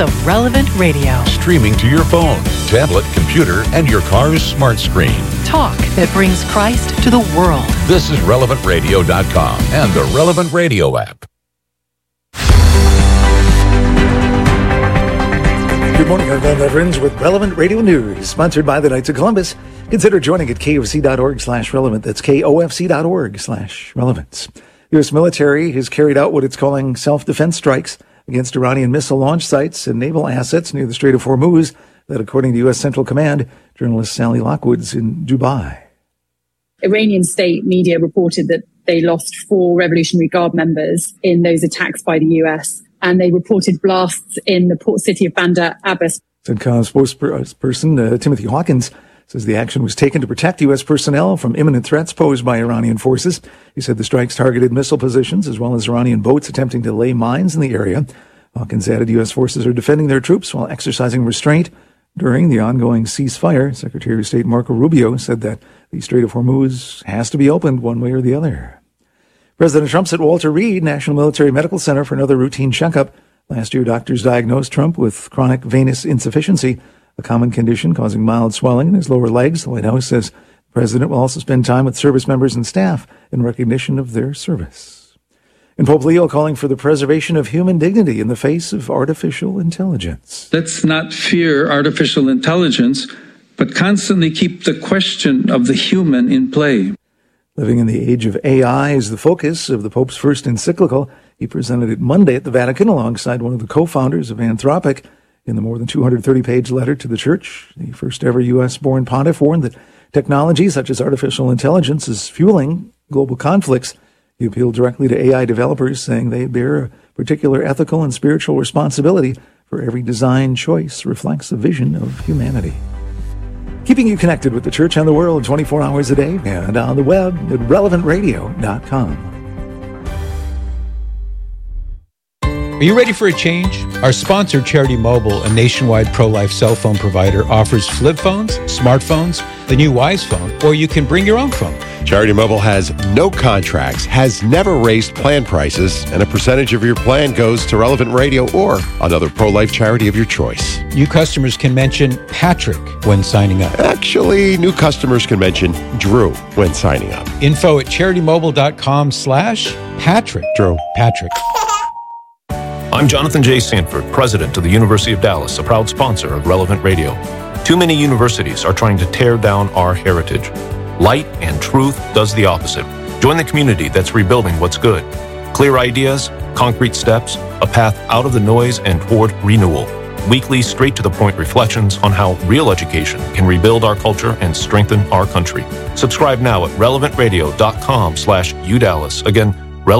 of Relevant Radio. Streaming to your phone, tablet, computer, and your car's smart screen. Talk that brings Christ to the world. This is RelevantRadio.com and the Relevant Radio app. Good morning, our veterans, with Relevant Radio News, sponsored by the Knights of Columbus. Consider joining at kofc.org/relevant. That's kofc.org/relevance. U.S. military has carried out what it's calling self-defense strikes against Iranian missile launch sites and naval assets near the Strait of Hormuz, that according to U.S. Central Command, journalist Sally Lockwood's in Dubai. Iranian state media reported that they lost 4 Revolutionary Guard members in those attacks by the U.S., and they reported blasts in the port city of Bandar Abbas. CENTCOM spokesperson Timothy Hawkins says the action was taken to protect U.S. personnel from imminent threats posed by Iranian forces. He said the strikes targeted missile positions as well as Iranian boats attempting to lay mines in the area. Hawkins added U.S. forces are defending their troops while exercising restraint during the ongoing ceasefire. Secretary of State Marco Rubio said that the Strait of Hormuz has to be opened one way or the other. President Trump at Walter Reed National Military Medical Center for another routine checkup. Last year, doctors diagnosed Trump with chronic venous insufficiency, a common condition causing mild swelling in his lower legs. The White House says the president will also spend time with service members and staff in recognition of their service. And Pope Leo calling for the preservation of human dignity in the face of artificial intelligence. Let's not fear artificial intelligence, but constantly keep the question of the human in play. Living in the age of AI is the focus of the Pope's first encyclical. He presented it Monday at the Vatican alongside one of the co-founders of Anthropic. In the more than 230-page letter to the Church, the first ever U.S.-born pontiff warned that technology such as artificial intelligence is fueling global conflicts. He appealed directly to AI developers, saying they bear a particular ethical and spiritual responsibility for every design choice reflects a vision of humanity. Keeping you connected with the Church and the world 24 hours a day and on the web at relevantradio.com. Are you ready for a change? Our sponsor, Charity Mobile, a nationwide pro-life cell phone provider, offers flip phones, smartphones, the new Wise phone, or you can bring your own phone. Charity Mobile has no contracts, has never raised plan prices, and a percentage of your plan goes to Relevant Radio or another pro-life charity of your choice. New customers can mention Patrick when signing up. Actually, new customers can mention Drew when signing up. Info at CharityMobile.com/Patrick. Drew. Patrick. I'm Jonathan J. Sanford, president of the University of Dallas, a proud sponsor of Relevant Radio. Too many universities are trying to tear down our heritage. Light and truth does the opposite. Join the community that's rebuilding what's good. Clear ideas, concrete steps, a path out of the noise and toward renewal. Weekly, straight-to-the-point reflections on how real education can rebuild our culture and strengthen our country. Subscribe now at relevantradio.com/UDallas. Again,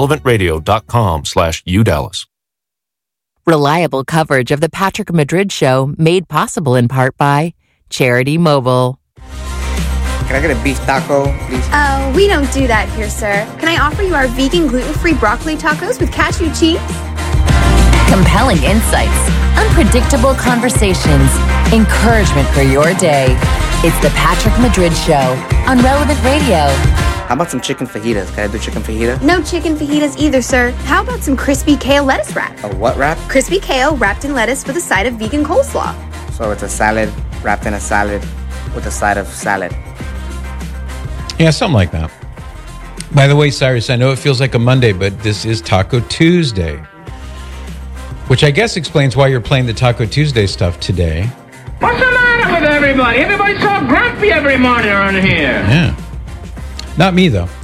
relevantradio.com/UDallas. Reliable coverage of the Patrick Madrid Show, made possible in part by Charity Mobile. Can I get a beef taco, please? We don't do that here, sir. Can I offer you our vegan gluten-free broccoli tacos with cashew cheese? Compelling insights, unpredictable conversations, encouragement for your day. It's the Patrick Madrid Show on Relevant Radio. How about some chicken fajitas? Can I do chicken fajita? No chicken fajitas either, sir. How about some crispy kale lettuce wrap? A what wrap? Crispy kale wrapped in lettuce with a side of vegan coleslaw. So it's a salad wrapped in a salad with a side of salad. Yeah, something like that. By the way, Cyrus, I know it feels like a Monday, but this is Taco Tuesday, which I guess explains why you're playing the Taco Tuesday stuff today. What's the matter with everybody? Everybody's so grumpy every morning around here. Yeah. Not me, though.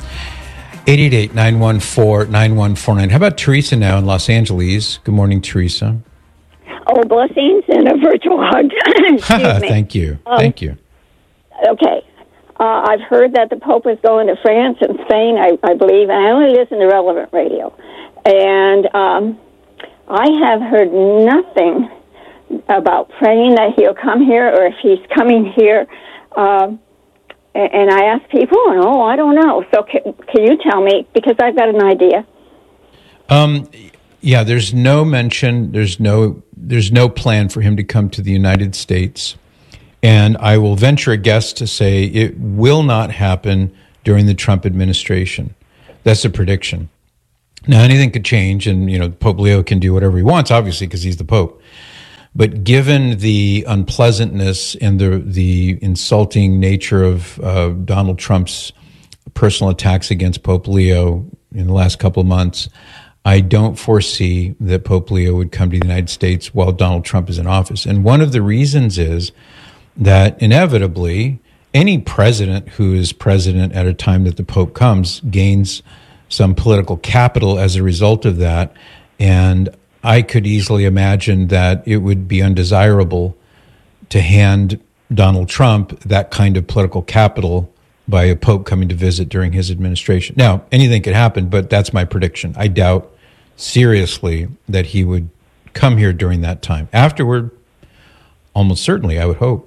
888-914-9149. How about Teresa now in Los Angeles? Good morning, Teresa. Oh, blessings and a virtual hug. Excuse me. Thank you. Thank you. Okay. I've heard that the Pope is going to France and Spain, I believe, and I only listen to Relevant Radio. And I have heard nothing about praying that he'll come here or if he's coming here. And I ask people, and I don't know. So can you tell me? Because I've got an idea. Yeah, there's no mention. There's no plan for him to come to the United States. And I will venture a guess to say it will not happen during the Trump administration. That's a prediction. Now, anything could change, and Pope Leo can do whatever he wants, obviously, because he's the Pope. But given the unpleasantness and the insulting nature of Donald Trump's personal attacks against Pope Leo in the last couple of months, I don't foresee that Pope Leo would come to the United States while Donald Trump is in office. And one of the reasons is that inevitably any president who is president at a time that the Pope comes gains some political capital as a result of that. And I could easily imagine that it would be undesirable to hand Donald Trump that kind of political capital by a pope coming to visit during his administration. Now, anything could happen, but that's my prediction. I doubt seriously that he would come here during that time. Afterward, almost certainly, I would hope.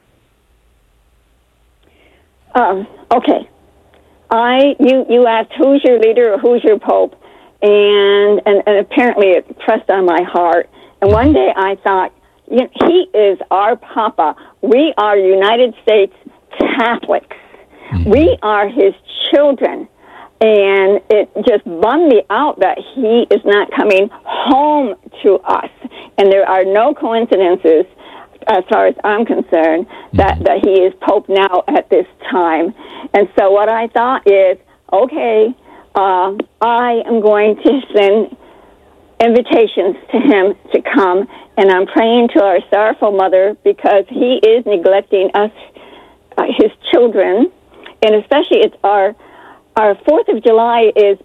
Okay. You asked who's your leader or who's your pope, and apparently it pressed on my heart. And one day I thought, he is our Papa. We are United States Catholics. Mm-hmm. We are his children. And it just bummed me out that he is not coming home to us. And there are no coincidences, as far as I'm concerned, that he is Pope now at this time. And so what I thought is, okay, I am going to send invitations to him to come, and I'm praying to our sorrowful mother because he is neglecting us, his children, and especially it's our 4th of July is,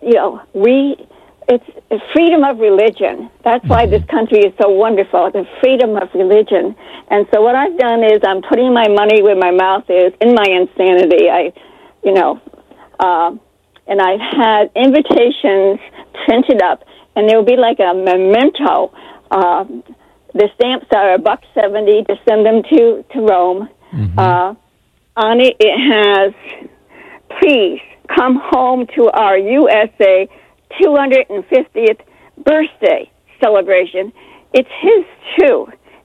it's freedom of religion. That's why this country is so wonderful, the freedom of religion. And so what I've done is I'm putting my money where my mouth is in my insanity. And I've had invitations printed up, and there will be like a memento. The stamps are $1.70 to send them to Rome. Mm-hmm. On it has, please come home to our USA 250th birthday celebration. It's his too.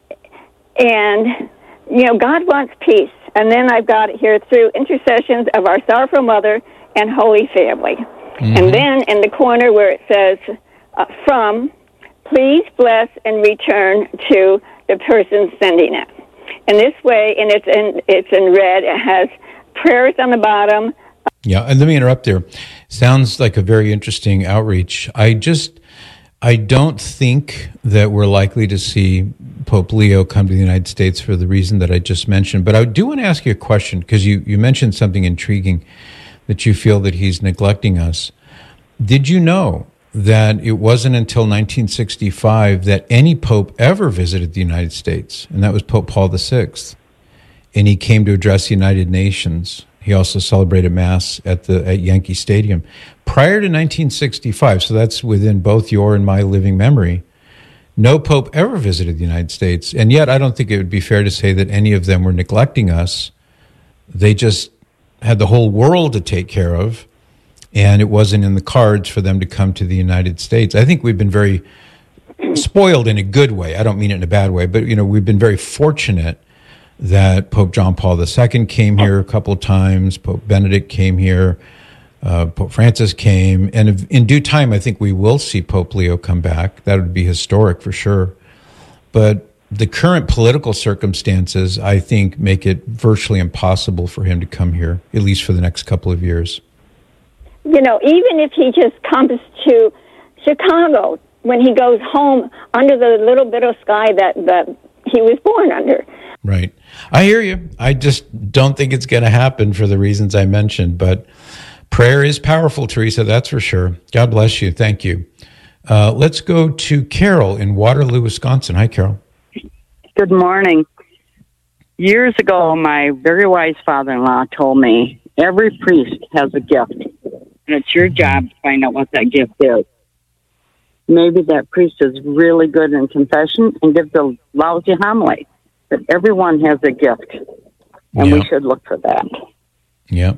And, God wants peace. And then I've got it here through intercessions of our sorrowful mother and Holy Family. Mm-hmm. And then in the corner where it says, from, please bless and return to the person sending it. And this way, and it's in red, it has prayers on the bottom. Yeah, and let me interrupt there. Sounds like a very interesting outreach. I don't think that we're likely to see Pope Leo come to the United States for the reason that I just mentioned. But I do want to ask you a question, because you mentioned something intriguing, that you feel that he's neglecting us. Did you know that it wasn't until 1965 that any pope ever visited the United States? And that was Pope Paul VI. And he came to address the United Nations. He also celebrated Mass at Yankee Stadium. Prior to 1965, so that's within both your and my living memory, no pope ever visited the United States. And yet I don't think it would be fair to say that any of them were neglecting us. They just had the whole world to take care of, and it wasn't in the cards for them to come to the United States. I think we've been very spoiled in a good way. I don't mean it in a bad way, but we've been very fortunate that Pope John Paul II came here a couple of times, Pope Benedict came here, Pope Francis came, and in due time, I think we will see Pope Leo come back. That would be historic for sure. But the current political circumstances, I think, make it virtually impossible for him to come here, at least for the next couple of years. Even if he just comes to Chicago when he goes home under the little bit of sky that he was born under. Right. I hear you. I just don't think it's going to happen for the reasons I mentioned. But prayer is powerful, Teresa, that's for sure. God bless you. Thank you. Let's go to Carol in Waterloo, Wisconsin. Hi, Carol. Good morning. Years ago, my very wise father-in-law told me, every priest has a gift, and it's your job to find out what that gift is. Maybe that priest is really good in confession and gives a lousy homily. But everyone has a gift, and we should look for that. Yeah.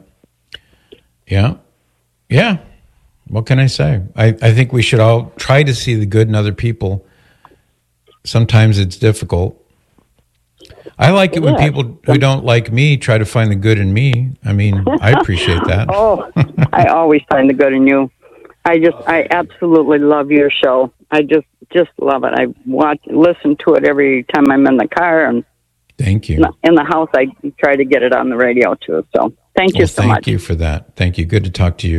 What can I say? I think we should all try to see the good in other people. Sometimes it's difficult. I like it when people who don't like me try to find the good in me. I mean, I appreciate that. I always find the good in you. I absolutely love your show. I just just love it. I listen to it every time I'm in the car, and thank you. In the house, I try to get it on the radio too. So thank you so much. Thank you for that. Thank you. Good to talk to you.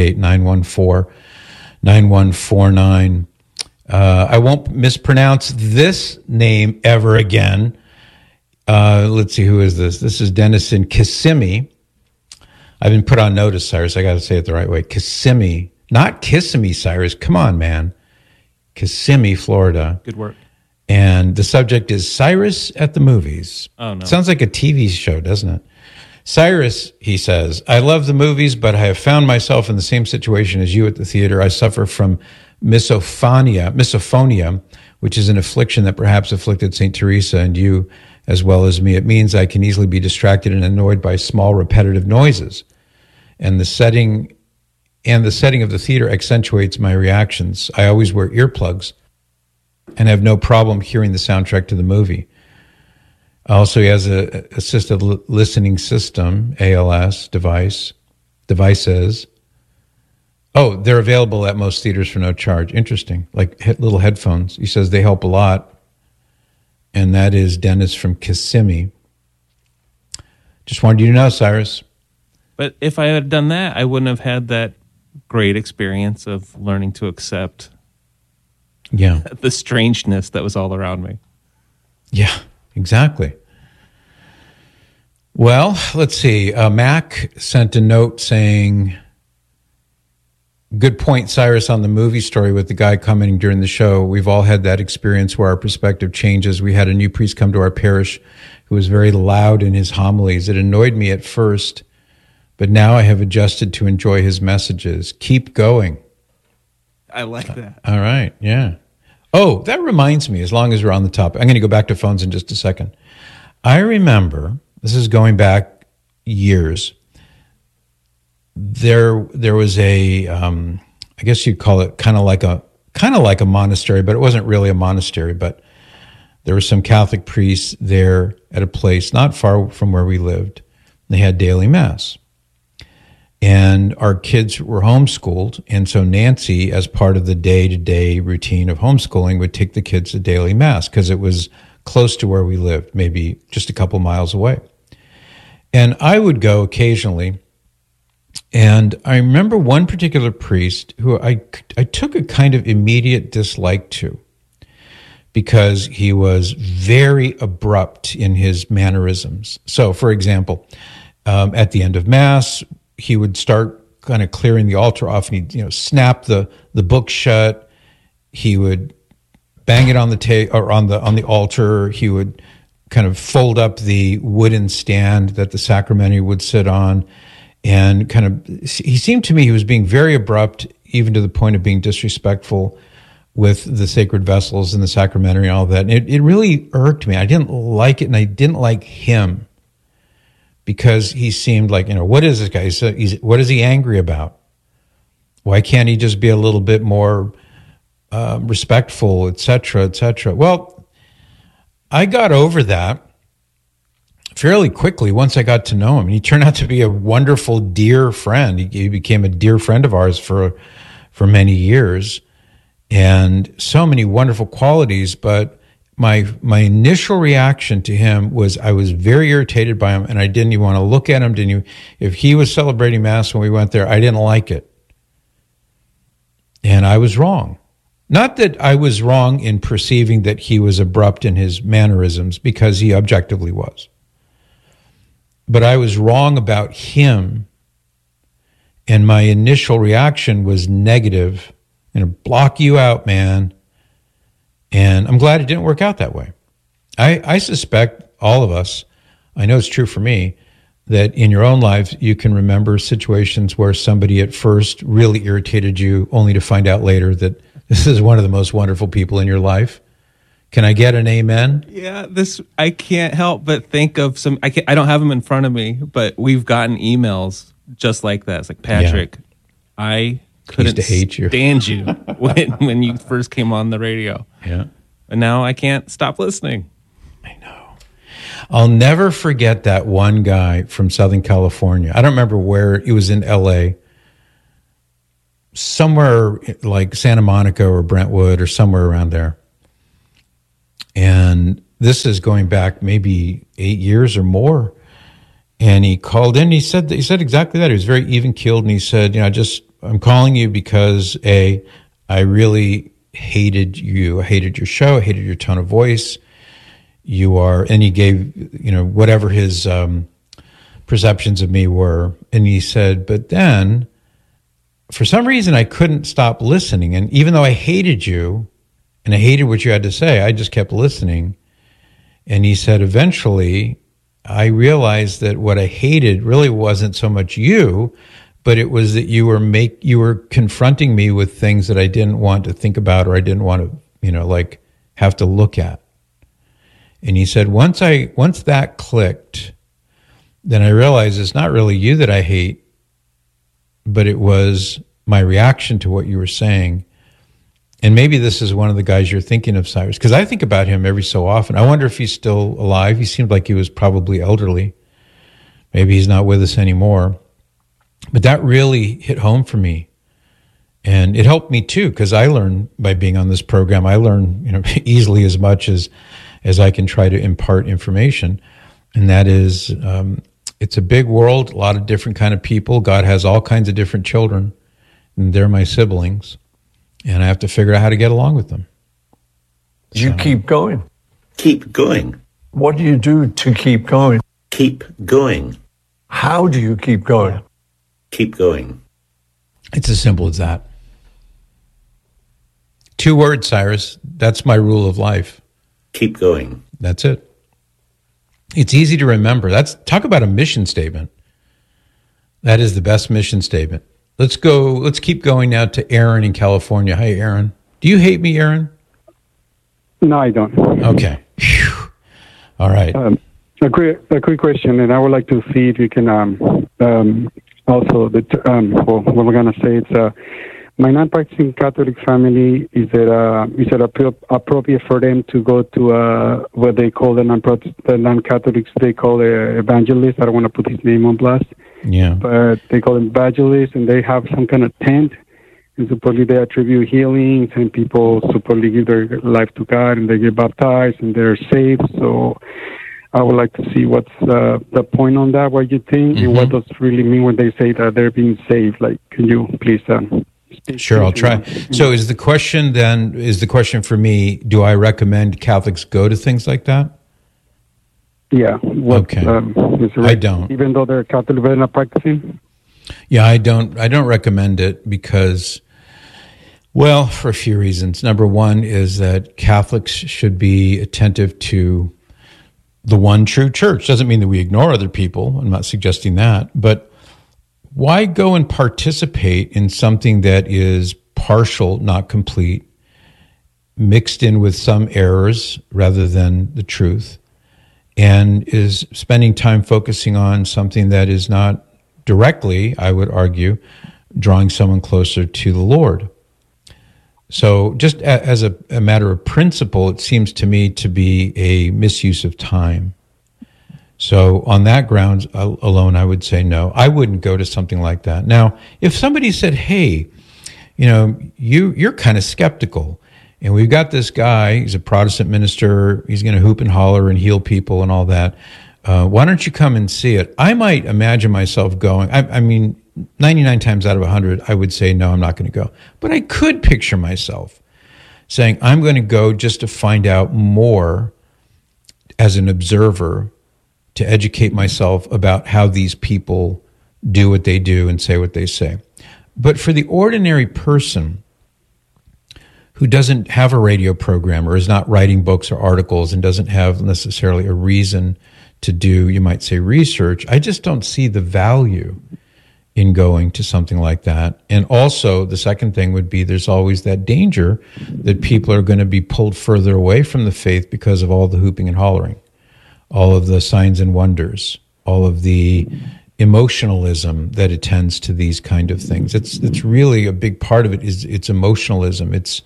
888-914-9149. I won't mispronounce this name ever again. Let's see, who is this? This is Dennis in Kissimmee. I've been put on notice, Cyrus. I got to say it the right way. Kissimmee. Not Kissimmee, Cyrus. Come on, man. Kissimmee, Florida. Good work. And the subject is Cyrus at the movies. Oh, no. Sounds like a TV show, doesn't it? Cyrus, he says, I love the movies, but I have found myself in the same situation as you at the theater. I suffer from misophonia, which is an affliction that perhaps afflicted St. Teresa and you as well as me. It means I can easily be distracted and annoyed by small repetitive noises. And the setting of the theater accentuates my reactions. I always wear earplugs and have no problem hearing the soundtrack to the movie. Also, he has a assisted listening system, ALS devices. Oh, they're available at most theaters for no charge. Interesting, like little headphones. He says they help a lot. And that is Dennis from Kissimmee. Just wanted you to know, Cyrus. But if I had done that, I wouldn't have had that great experience of learning to accept the strangeness that was all around me. Yeah, exactly. Well, let's see. Mac sent a note saying, good point, Cyrus, on the movie story with the guy commenting during the show. We've all had that experience where our perspective changes. We had a new priest come to our parish who was very loud in his homilies. It annoyed me at first, but now I have adjusted to enjoy his messages. Keep going. I like that. All right, yeah. Oh, that reminds me, as long as we're on the topic, I'm going to go back to phones in just a second. I remember, this is going back years, there was a, I guess you'd call it kind of like a monastery, but it wasn't really a monastery, but there were some Catholic priests there at a place not far from where we lived. They had daily mass. And our kids were homeschooled, and so Nancy, as part of the day-to-day routine of homeschooling, would take the kids to daily mass because it was close to where we lived, maybe just a couple miles away. And I would go occasionally, and I remember one particular priest who I took a kind of immediate dislike to because he was very abrupt in his mannerisms. So, for example, at the end of Mass, he would start kind of clearing the altar off, and he'd snap the book shut. He would bang it on the on the altar. He would kind of fold up the wooden stand that the sacramentary would sit on, and kind of, he seemed to me he was being very abrupt, even to the point of being disrespectful with the sacred vessels and the sacramentary and all that. And it really irked me. I didn't like it, and I didn't like him because he seemed like, what is this guy? What is he angry about? Why can't he just be a little bit more respectful, et cetera, et cetera? Well, I got over that fairly quickly once I got to know him. He turned out to be a wonderful, dear friend. He became a dear friend of ours for many years, and so many wonderful qualities. But my initial reaction to him was I was very irritated by him, and I didn't even want to look at him. If he was celebrating Mass when we went there, I didn't like it. And I was wrong. Not that I was wrong in perceiving that he was abrupt in his mannerisms, because he objectively was. But I was wrong about him, and my initial reaction was negative. Block you out, man. And I'm glad it didn't work out that way. I suspect all of us, I know it's true for me, that in your own lives you can remember situations where somebody at first really irritated you, only to find out later that this is one of the most wonderful people in your life. Can I get an amen? Yeah, I can't help but think of some. I don't have them in front of me, but we've gotten emails just like that. It's like, Patrick, yeah. I couldn't stand you when you first came on the radio. Yeah. And now I can't stop listening. I know. I'll never forget that one guy from Southern California. I don't remember where. It was in L.A. somewhere like Santa Monica or Brentwood or somewhere around there. And this is going back maybe 8 years or more. And he called in. He said exactly that. He was very even keeled, and he said, I'm calling you because I really hated you. I hated your show. I hated your tone of voice. And he gave, whatever his perceptions of me were. And he said, but then for some reason I couldn't stop listening. And even though I hated you and I hated what you had to say, I just kept listening. And he said, eventually I realized that what I hated really wasn't so much you, but it was that you were confronting me with things that I didn't want to think about, or I didn't want to, have to look at. And he said, once that clicked, then I realized it's not really you that I hate, but it was my reaction to what you were saying. And maybe this is one of the guys you're thinking of, Cyrus, because I think about him every so often. I wonder if he's still alive. He seemed like he was probably elderly. Maybe he's not with us anymore. But that really hit home for me. And it helped me too, because I learn by being on this program. I learn easily as much as I can try to impart information. And that is, it's a big world, a lot of different kind of people. God has all kinds of different children, and they're my siblings. And I have to figure out how to get along with them. You keep going. Keep going. What do you do to keep going? Keep going. How do you keep going? Keep going. It's as simple as that. 2 words, Cyrus. That's my rule of life. Keep going. That's it. It's easy to remember. Talk about a mission statement. That is the best mission statement. Let's keep going now to Aaron in California. Hi, Aaron. Do you hate me, Aaron? No, I don't. Okay. Whew. All right. A quick question, and I would like to see if you can also, what we're going to say, it's my non-practicing Catholic family, is it appropriate for them to go to what they call the non-Catholics, they call evangelists. I don't want to put his name on blast. Yeah. But they call them evangelists, and they have some kind of tent, and supposedly they attribute healings, and people supposedly give their life to God, and they get baptized, and they're saved. So I would like to see what's the point on that, what you think, and what does it really mean when they say that they're being saved. Like, can you please Sure, I'll try. So is the question for me, do I recommend Catholics go to things like that? Yeah. Okay. I don't. Even though they're Catholic, they're not practicing? Yeah, I don't recommend it because, well, for a few reasons. Number one is that Catholics should be attentive to the one true church. Doesn't mean that we ignore other people. I'm not suggesting that. But why go and participate in something that is partial, not complete, mixed in with some errors rather than the truth, and is spending time focusing on something that is not directly, I would argue, drawing someone closer to the Lord? So just as a matter of principle, it seems to me to be a misuse of time. So on that grounds alone, I would say no. I wouldn't go to something like that. Now, if somebody said, hey, you're kind of skeptical, and we've got this guy, he's a Protestant minister, he's going to hoop and holler and heal people and all that. Why don't you come and see it? I might imagine myself going. I mean, 99 times out of 100, I would say, no, I'm not going to go. But I could picture myself saying, I'm going to go just to find out more as an observer, to educate myself about how these people do what they do and say what they say. But for the ordinary person who doesn't have a radio program or is not writing books or articles and doesn't have necessarily a reason to do, you might say, research, I just don't see the value in going to something like that. And also, the second thing would be there's always that danger that people are going to be pulled further away from the faith because of all the hooping and hollering, all of the signs and wonders, all of the emotionalism that attends to these kind of things. It's really a big part of it is it's emotionalism. It's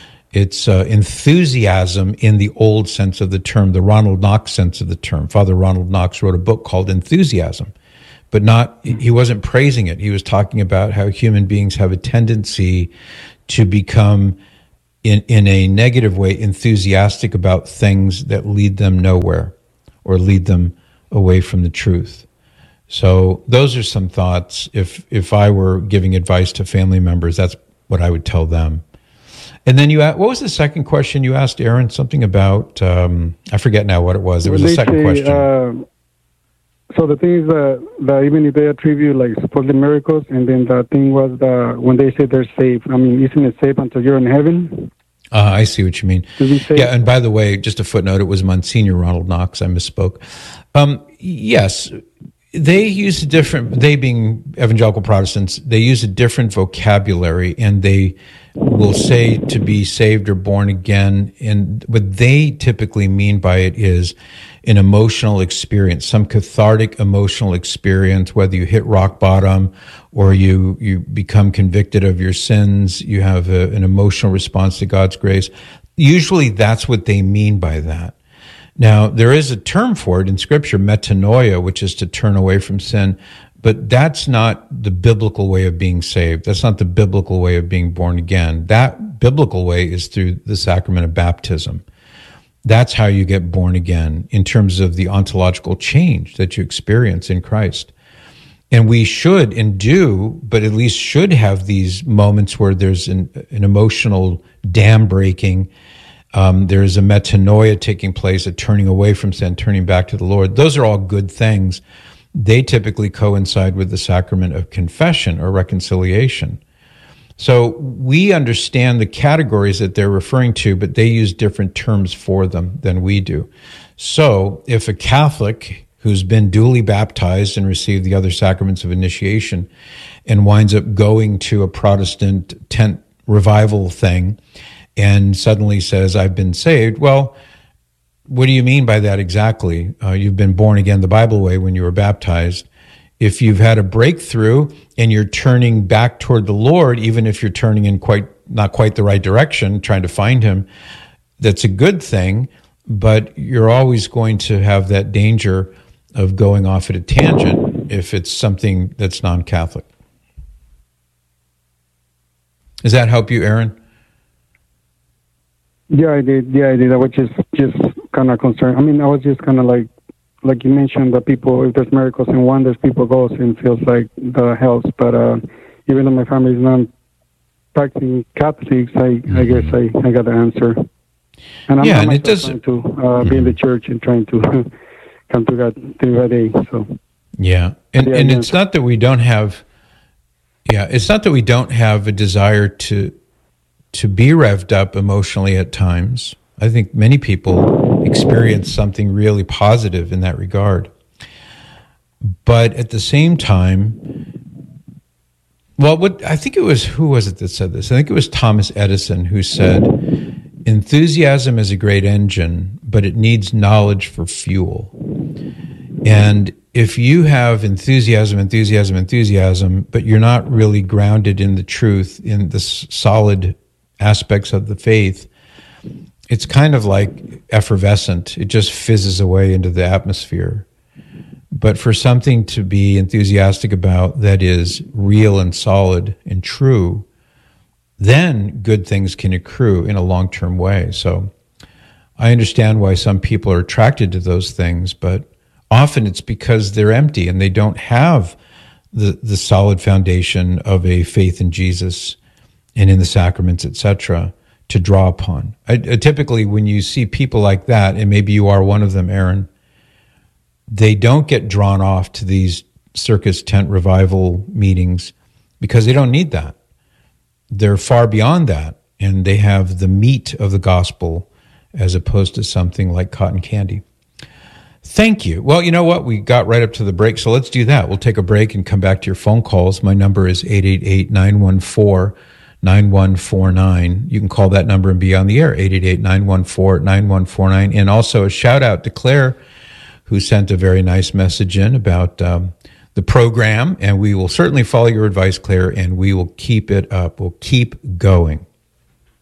enthusiasm in the old sense of the term, the Ronald Knox sense of the term. Father Ronald Knox wrote a book called Enthusiasm. but he wasn't praising it. He was talking about how human beings have a tendency to become, in a negative way, enthusiastic about things that lead them nowhere or lead them away from the truth. So those are some thoughts. If I were giving advice to family members, that's what I would tell them. And then what was the second question you asked, Aaron? Something about, I forget now what it was. There was a second question. So the thing is that even if they attribute like supposedly miracles, and then the thing was when they say they're safe, I mean, isn't it safe until you're in heaven? I see what you mean. Yeah, and by the way, just a footnote, it was Monsignor Ronald Knox. I misspoke. Yes, they use they being evangelical Protestants, they use a different vocabulary, and they will say to be saved or born again. And what they typically mean by it is an emotional experience, some cathartic emotional experience, whether you hit rock bottom or you become convicted of your sins, you have an emotional response to God's grace. Usually that's what they mean by that. Now, there is a term for it in Scripture, metanoia, which is to turn away from sin, but that's not the biblical way of being saved. That's not the biblical way of being born again. That biblical way is through the sacrament of baptism. That's how you get born again in terms of the ontological change that you experience in Christ. And we should and do, but at least should have these moments where there's an emotional dam breaking. There's a metanoia taking place, a turning away from sin, turning back to the Lord. Those are all good things. They typically coincide with the sacrament of confession or reconciliation. So we understand the categories that they're referring to, but they use different terms for them than we do. So if a Catholic who's been duly baptized and received the other sacraments of initiation and winds up going to a Protestant tent revival thing and suddenly says, I've been saved, well, what do you mean by that exactly? You've been born again the Bible way when you were baptized. If you've had a breakthrough and you're turning back toward the Lord, even if you're turning in not quite the right direction, trying to find Him, that's a good thing, but you're always going to have that danger of going off at a tangent if it's something that's non-Catholic. Does that help you, Aaron? Yeah, I did. I was just kind of concerned. I mean, I was just kind of like you mentioned, that people, if there's miracles and wonders, people goes and feels like that helps. But even though my family is not practicing Catholics, I guess I got the answer. And I'm it does trying to be in the church and trying to come to that day. So and it's not that we don't have. Yeah, it's not that we don't have a desire to be revved up emotionally at times. I think many people experience something really positive in that regard. But at the same time, I think it was, who was it that said this? I think it was Thomas Edison who said, enthusiasm is a great engine, but it needs knowledge for fuel. And if you have enthusiasm, but you're not really grounded in the truth, in the solid aspects of the faith, it's kind of like effervescent. It just fizzes away into the atmosphere. But for something to be enthusiastic about that is real and solid and true, then good things can accrue in a long-term way. So I understand why some people are attracted to those things, but often it's because they're empty and they don't have the solid foundation of a faith in Jesus and in the sacraments, etc., to draw upon. Typically, when you see people like that, and maybe you are one of them, Aaron, they don't get drawn off to these circus tent revival meetings because they don't need that. They're far beyond that, and they have the meat of the gospel as opposed to something like cotton candy. Thank you. Well, you know what? We got right up to the break, so let's do that. We'll take a break and come back to your phone calls. My number is 888-914-9149. You can call that number and be on the air, 888-914-9149. And also a shout out to Claire, who sent a very nice message in about the program. And we will certainly follow your advice, Claire, and we will keep it up. We'll keep going.